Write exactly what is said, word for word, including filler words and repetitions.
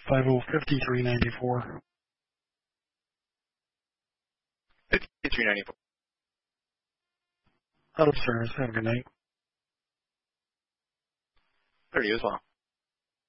five oh fifty-three ninety-four. fifty-three ninety-four. Out of service. Have a good night. thirty as well.